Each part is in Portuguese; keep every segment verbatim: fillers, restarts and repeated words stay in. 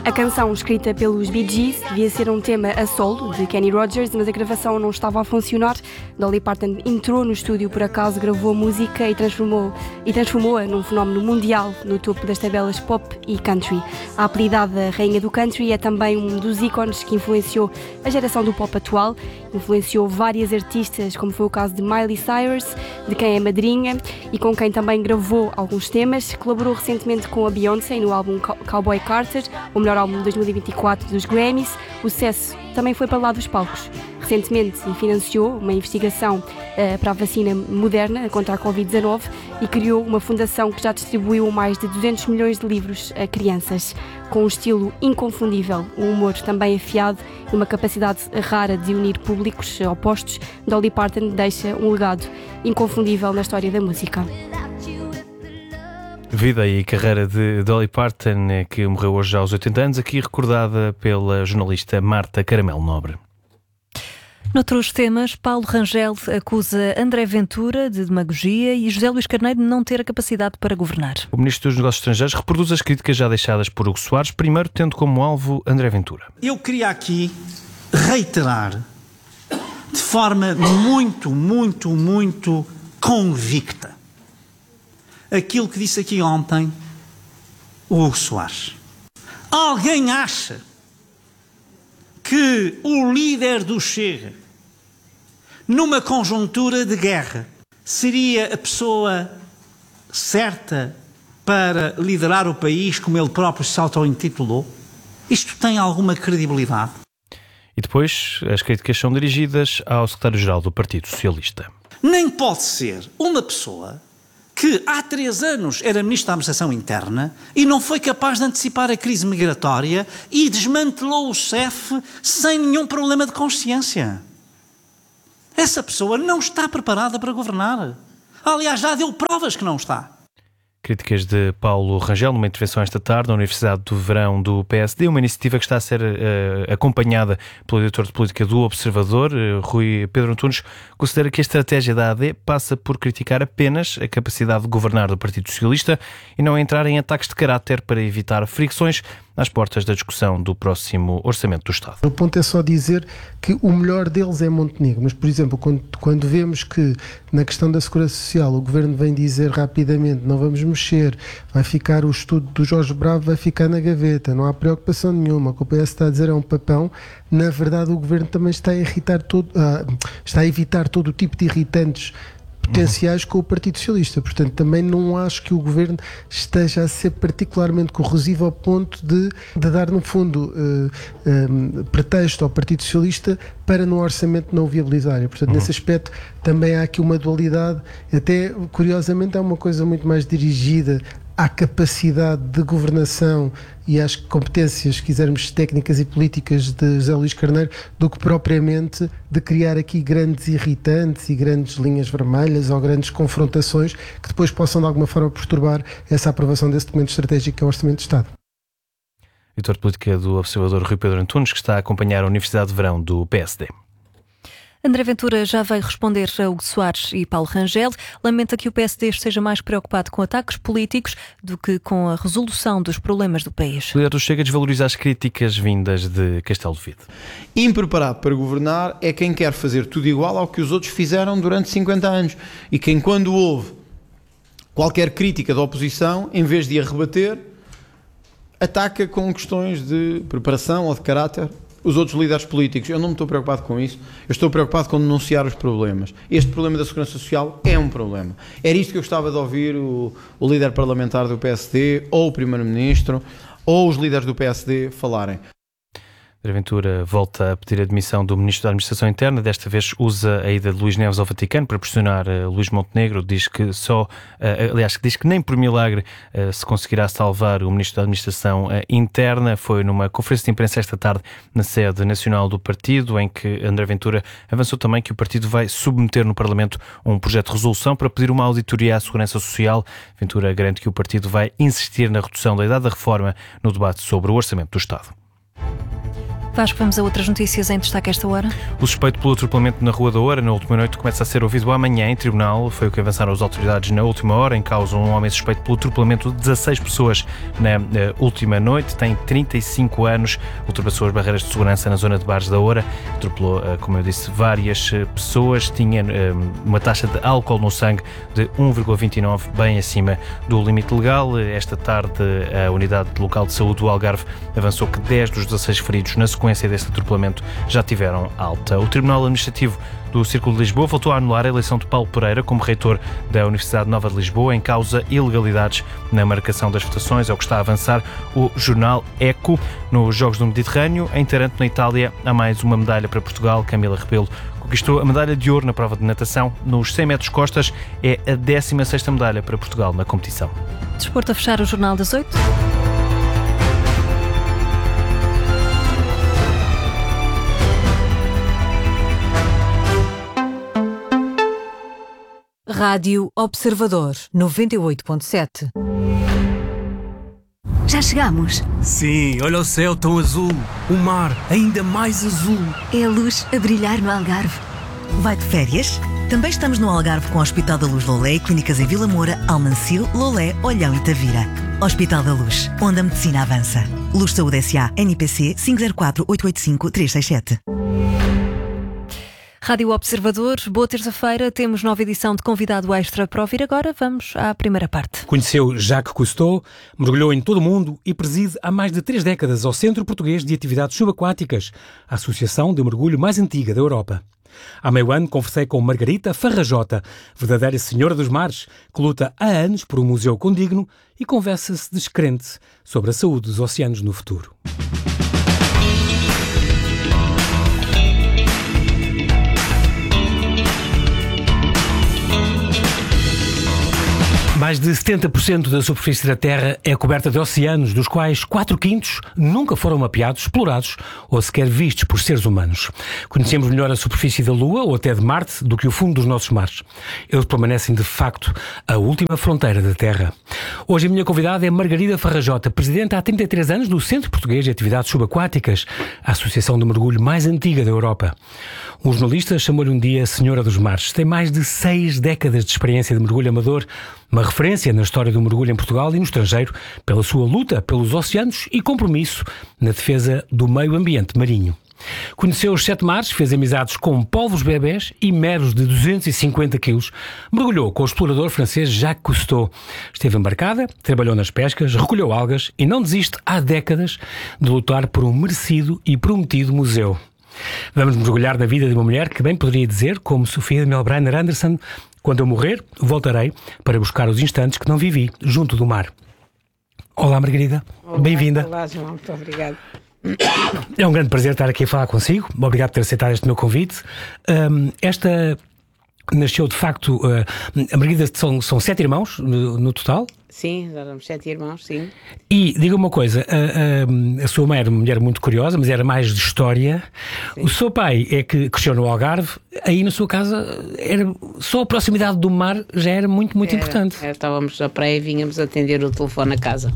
A canção, escrita pelos Bee Gees, devia ser um tema a solo de Kenny Rogers, mas a gravação não estava a funcionar. Dolly Parton entrou no estúdio por acaso, gravou a música e transformou, e transformou-a num fenómeno mundial no topo das tabelas pop e country. A apelidada Rainha do Country é também um dos ícones que influenciou a geração do pop atual, influenciou várias artistas, como foi o caso de Miley Cyrus, de quem é madrinha e com quem também gravou alguns temas. Colaborou recentemente com a Beyoncé no álbum Cowboy Carter, o melhor álbum de dois mil e vinte e quatro dos Grammys. O sucesso também foi para lá dos palcos. Recentemente financiou uma investigação uh, para a vacina Moderna contra a covid dezanove e criou uma fundação que já distribuiu mais de duzentos milhões de livros a crianças. Com um estilo inconfundível, um humor também afiado e uma capacidade rara de unir públicos opostos, Dolly Parton deixa um legado inconfundível na história da música. Vida e carreira de Dolly Parton, que morreu hoje aos oitenta anos, aqui recordada pela jornalista Marta Caramelo Nobre. Noutros temas, Paulo Rangel acusa André Ventura de demagogia e José Luís Carneiro de não ter a capacidade para governar. O Ministro dos Negócios Estrangeiros reproduz as críticas já deixadas por Hugo Soares, primeiro tendo como alvo André Ventura. Eu queria aqui reiterar de forma muito, muito, muito convicta aquilo que disse aqui ontem o Hugo Soares. Alguém acha que o líder do Chega, numa conjuntura de guerra, seria a pessoa certa para liderar o país como ele próprio se auto-intitulou? Isto tem alguma credibilidade? E depois as críticas são dirigidas ao secretário-geral do Partido Socialista. Nem pode ser uma pessoa que há três anos era Ministro da Administração Interna e não foi capaz de antecipar a crise migratória e desmantelou o C E F sem nenhum problema de consciência. Essa pessoa não está preparada para governar. Aliás, já deu provas que não está. Críticas de Paulo Rangel numa intervenção esta tarde na Universidade do Verão do P S D, uma iniciativa que está a ser uh, acompanhada pelo editor de política do Observador, uh, Rui Pedro Antunes, considera que a estratégia da A D passa por criticar apenas a capacidade de governar do Partido Socialista e não entrar em ataques de caráter para evitar fricções às portas da discussão do próximo Orçamento do Estado. O ponto é só dizer que o melhor deles é Montenegro, mas, por exemplo, quando, quando vemos que na questão da Segurança Social o Governo vem dizer rapidamente não vamos mexer, vai ficar o estudo do Jorge Bravo, vai ficar na gaveta, não há preocupação nenhuma, o que o P S está a dizer é um papão, na verdade o Governo também está a, irritar todo, ah, está a evitar todo o tipo de irritantes potenciais com o Partido Socialista. Portanto, também não acho que o Governo esteja a ser particularmente corrosivo ao ponto de, de dar, no fundo, uh, um, pretexto ao Partido Socialista para no orçamento não viabilizar. E, portanto, uhum. nesse aspecto também há aqui uma dualidade, até, curiosamente, é uma coisa muito mais dirigida à capacidade de governação e às competências, se quisermos, técnicas e políticas de José Luís Carneiro, do que propriamente de criar aqui grandes irritantes e grandes linhas vermelhas ou grandes confrontações que depois possam de alguma forma perturbar essa aprovação desse documento estratégico que é o Orçamento de Estado. Editor de política do Observador, Rui Pedro Antunes, que está a acompanhar a Universidade de Verão do P S D. André Ventura já veio responder a Hugo Soares e Paulo Rangel. Lamenta que o P S D esteja mais preocupado com ataques políticos do que com a resolução dos problemas do país. O líder do Chega desvaloriza as críticas vindas de Castelo de Vide. Impreparado para governar é quem quer fazer tudo igual ao que os outros fizeram durante cinquenta anos. E quem, quando houve qualquer crítica da oposição, em vez de a rebater, ataca com questões de preparação ou de caráter os outros líderes políticos. Eu não me estou preocupado com isso, eu estou preocupado com denunciar os problemas. Este problema da segurança social é um problema. Era isto que eu gostava de ouvir o, o líder parlamentar do P S D, ou o primeiro-ministro, ou os líderes do P S D falarem. André Ventura volta a pedir a admissão do Ministro da Administração Interna. Desta vez usa a ida de Luís Neves ao Vaticano para pressionar uh, Luís Montenegro. Diz que só, uh, aliás, diz que nem por milagre uh, se conseguirá salvar o Ministro da Administração uh, Interna. Foi numa conferência de imprensa esta tarde na sede nacional do partido, em que André Ventura avançou também que o partido vai submeter no Parlamento um projeto de resolução para pedir uma auditoria à Segurança Social. Ventura garante que o partido vai insistir na redução da idade da reforma no debate sobre o Orçamento do Estado. Vasco, vamos a outras notícias em destaque esta hora. O suspeito pelo atropelamento na Rua da Oura na última noite começa a ser ouvido amanhã em tribunal. Foi o que avançaram as autoridades na última hora. Em causa um homem suspeito pelo atropelamento de dezasseis pessoas na, na última noite. Tem trinta e cinco anos, ultrapassou as barreiras de segurança na zona de Bares da Oura. Atropelou, como eu disse, várias pessoas. Tinha uma taxa de álcool no sangue de um vírgula vinte e nove, bem acima do limite legal. Esta tarde, a unidade local de saúde do Algarve avançou que dez dos dezasseis feridos na sequência deste atropelamento já tiveram alta. O Tribunal Administrativo do Círculo de Lisboa voltou a anular a eleição de Paulo Pereira como reitor da Universidade Nova de Lisboa em causa ilegalidades na marcação das votações. É o que está a avançar o jornal Eco. Nos Jogos do Mediterrâneo, em Taranto, na Itália, há mais uma medalha para Portugal. Camila Rebelo conquistou a medalha de ouro na prova de natação. Nos cem metros costas, é a décima sexta medalha para Portugal na competição. Desporto a fechar o Jornal das Oito. Rádio Observador, noventa e oito ponto sete. Já chegamos? Sim, olha o céu tão azul, o mar ainda mais azul. É a luz a brilhar no Algarve. Vai de férias? Também estamos no Algarve com o Hospital da Luz Lolé e clínicas em Vila Moura, Almancil, Lolé, Olhão e Tavira. Hospital da Luz, onde a medicina avança. Luz Saúde S A, N P C cinco zero quatro oito oito cinco três seis sete. Rádio Observador, boa terça-feira, temos nova edição de convidado extra para ouvir agora. Vamos à primeira parte. Conheceu Jacques Cousteau, mergulhou em todo o mundo e preside há mais de três décadas ao Centro Português de Atividades Subaquáticas, a associação de mergulho mais antiga da Europa. Há meio ano conversei com Margarita Farrajota, verdadeira senhora dos mares, que luta há anos por um museu condigno e conversa-se descrente sobre a saúde dos oceanos no futuro. Mais de setenta por cento da superfície da Terra é coberta de oceanos, dos quais quatro quintos nunca foram mapeados, explorados ou sequer vistos por seres humanos. Conhecemos melhor a superfície da Lua ou até de Marte do que o fundo dos nossos mares. Eles permanecem, de facto, a última fronteira da Terra. Hoje a minha convidada é Margarida Farrajota, presidente há trinta e três anos do Centro Português de Atividades Subaquáticas, a associação de mergulho mais antiga da Europa. Um jornalista chamou-lhe um dia Senhora dos Mares. Tem mais de seis décadas de experiência de mergulho amador, uma referência na história do mergulho em Portugal e no estrangeiro, pela sua luta pelos oceanos e compromisso na defesa do meio ambiente marinho. Conheceu os sete mares, fez amizades com polvos bebés e meros de duzentos e cinquenta quilos. Mergulhou com o explorador francês Jacques Cousteau. Esteve embarcada, trabalhou nas pescas, recolheu algas e não desiste há décadas de lutar por um merecido e prometido museu. Vamos mergulhar na vida de uma mulher que bem poderia dizer, como Sofia Melbrenner Anderson: quando eu morrer, voltarei para buscar os instantes que não vivi junto do mar. Olá, Margarida. Bem-vinda. Olá, João. Muito obrigado. É um grande prazer estar aqui a falar consigo. Obrigado por ter aceitado este meu convite. Um, esta nasceu, de facto, uh, a Margarida são, são sete irmãos no, no total. Sim, éramos sete irmãos, sim. E, diga uma coisa, a, a, a sua mãe era uma mulher muito curiosa, mas era mais de história. Sim. O seu pai é que cresceu no Algarve, aí na sua casa, era, só a proximidade do mar já era muito, muito era, importante. Era, estávamos na praia e vínhamos atender o telefone a casa.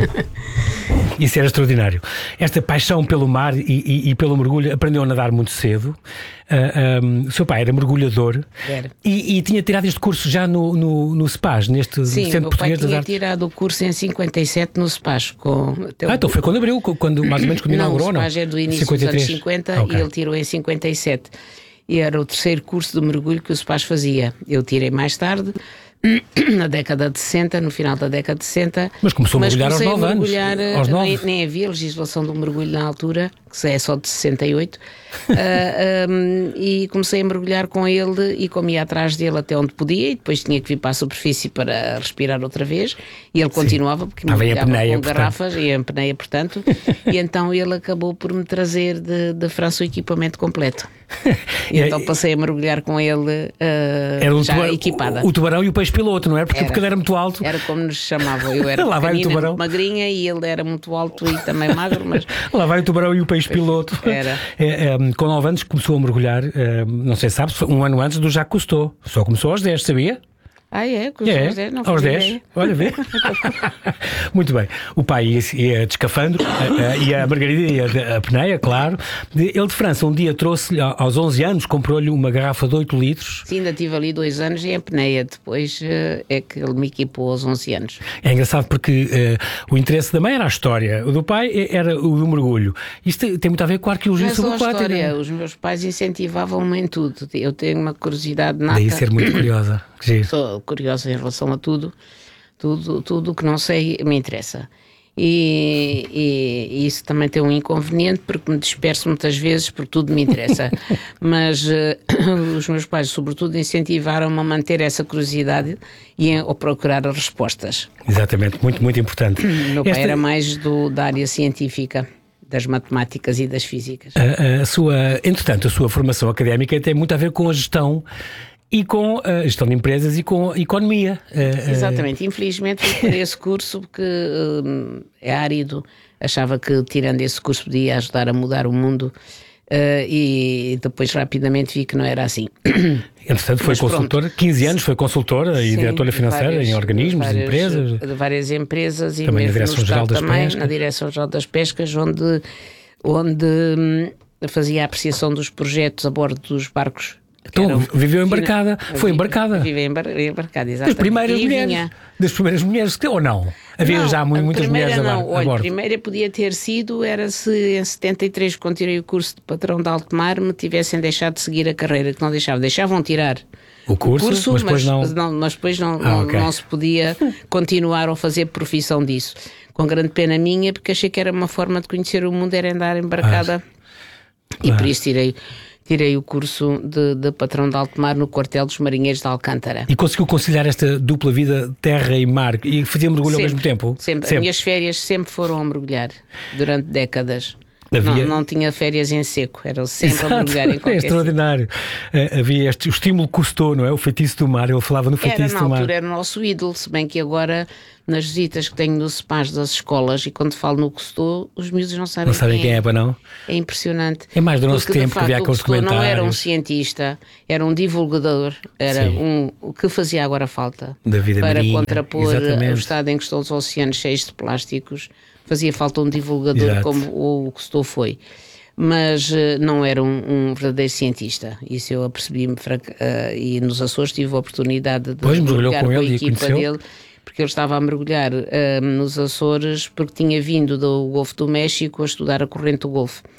Isso era extraordinário. Esta paixão pelo mar e, e, e pelo mergulho, aprendeu a nadar muito cedo. Uh, um, o seu pai era mergulhador era. E, e tinha tirado este curso já no, no, no SEPAS, neste Sim, Centro Português das Artes. Sim, tirado o curso em cinquenta e sete no SEPAS. Com, ah, então foi quando abriu, quando, mais ou menos quando inaugurou, não? O SEPAS é do início dos anos cinquenta okay. E ele tirou em cinquenta e sete. E era o terceiro curso de mergulho que o SEPAS fazia. Eu tirei mais tarde, na década de sessenta, no final da década de sessenta. Mas começou a mergulhar aos nove anos. Aos nove. Nem, nem havia legislação do mergulho na altura, que é só de sessenta e oito. uh, um, e comecei a mergulhar com ele e comia atrás dele até onde podia, e depois tinha que vir para a superfície para respirar outra vez, e ele continuava, porque me mergulhava com portanto. garrafas e em apneia, portanto, e então ele acabou por me trazer de, de França o equipamento completo. E então passei a mergulhar com ele uh, era um já tubarão, equipada. O, o tubarão e o peixe piloto, não é? Porque, era, porque ele era muito alto. Era como nos chamavam. Eu era Lá pequenina, vai o magrinha, e ele era muito alto e também magro, mas... Lá vai o tubarão e o peixe piloto. Era. É, é, com nove anos começou a mergulhar, é, não sei se sabes, um ano antes do Jacques Cousteau. Só começou aos dez, sabia? Ah, é? Com É, aos dez, não aos fazia dez. ideia. Olha, vê. Muito bem. O pai ia, ia de escafandro, a- a- e a Margarida ia de- a peneia, claro. De- Ele de França um dia trouxe-lhe, a- aos onze anos, comprou-lhe uma garrafa de oito litros. Sim, ainda tive ali dois anos e a peneia. Depois eh, é que ele me equipou aos onze anos. É engraçado porque eh, o interesse da mãe era a história, o do pai era o do mergulho. Isto tem, tem muito a ver com a arqueologia Não é só a subaquática. história, os meus pais incentivavam-me em tudo. Eu tenho uma curiosidade nata. Daí ser muito curiosa. Que giro. Sou curiosa em relação a tudo, tudo, tudo que não sei me interessa. E, e- e isso também tem um inconveniente porque me disperso muitas vezes porque tudo me interessa. Mas eh, os meus pais, sobretudo, incentivaram-me a manter essa curiosidade e a, a procurar as respostas. Exatamente, muito, muito importante. O meu pai Esta- era mais do, da área científica, das matemáticas e das físicas. A, a sua, entretanto, a sua formação académica tem muito a ver com a gestão e com a gestão de empresas e com a economia. Eh, eh, Exatamente, infelizmente fui para esse curso porque hum, é árido, achava que tirando esse curso podia ajudar a mudar o mundo uh, e depois rapidamente vi que não era assim. Entretanto, foi Mas pronto. consultora, quinze anos foi consultora e Sim, diretora de financeira várias- em organismos, várias- empresas. de várias empresas e Também na mesmo no Direção-Geral Estado das também, Pescas. na Direção-Geral das Pescas, onde, onde hum, fazia a apreciação dos projetos a bordo dos barcos. que Então, eram- viveu embarcada, foi embarcada. Viveu embar- embarcada, Das exatamente. primeiras E mulheres. vinha- Das primeiras mulheres, que- ou não? Havia Não, já mu- a muitas primeira mulheres a, não. bar- a Olha, a bordo. primeira podia ter sido, era se em setenta e três, quando tirei o curso de patrão de alto mar, me tivessem deixado de seguir a carreira, que não deixavam. Deixavam tirar O curso, mas depois não- mas depois não, Ah, não, ok. não se podia continuar a fazer profissão disso. Com grande pena minha, porque achei que era uma forma de conhecer o mundo, era andar embarcada. E Claro. por isso tirei, tirei o curso de, de patrão de alto mar no quartel dos marinheiros de Alcântara. E conseguiu conciliar esta dupla vida, terra e mar, e fazia mergulho ao Sempre, mesmo tempo? Sempre. As minhas férias sempre foram a mergulhar, durante décadas. Não, Havia- não tinha férias em seco, era sempre Exato. a mergulhar em É qualquer sítio. extraordinário. Eh, havia este, o estímulo Cousteau, não é? O feitiço do mar. Ele falava no Era, feitiço na do mar. altura, era o nosso ídolo, se bem que agora, nas visitas que tenho no SEPAS das escolas, e quando falo no Cousteau, os miúdos não sabem, Não sabem quem é, para não? É impressionante. É mais do nosso Porque, de tempo, que havia facto, aqueles o Cousteau não era um comentários. cientista, era um divulgador, era Sim. um, o que fazia agora falta Da vida para marinha, contrapor exatamente. o estado em que estão os oceanos cheios de plásticos. Fazia falta um divulgador Exato. como o Cousteau foi. Mas eh, não era um, um verdadeiro cientista. Isso eu apercebi-me. fraca- eh, e nos Açores tive a oportunidade de Pois, mergulhou mergulhar com com a ele e equipa conheceu? dele, porque ele estava a mergulhar eh, nos Açores porque tinha vindo do Golfo do México a estudar a corrente do Golfo.